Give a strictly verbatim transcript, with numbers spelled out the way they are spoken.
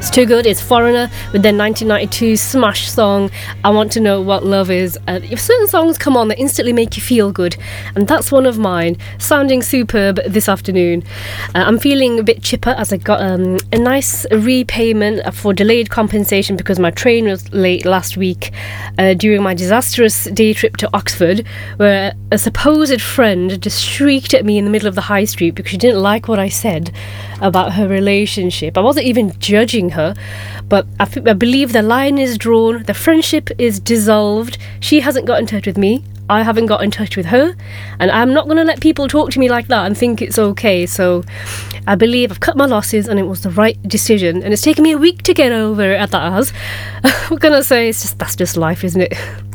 It's too good. It's Foreigner with their nineteen ninety-two smash song, I Want to Know What Love Is. And if certain songs come on that instantly make you feel good, and that's one of mine, sounding superb this afternoon. Uh, I'm feeling a bit chipper as I got um, a nice repayment for delayed compensation because my train was late last week uh, during my disastrous day trip to Oxford, where a supposed friend just shrieked at me in the middle of the high street because she didn't like what I said about her relationship. I wasn't even judging her, but I, f- I believe the line is drawn, the friendship is dissolved. She hasn't got in touch with me, I haven't got in touch with her, and I'm not going to let people talk to me like that and think it's okay. So I believe I've cut my losses and it was the right decision, and it's taken me a week to get over it at that as. We're going to say it's just, that's just life, isn't it?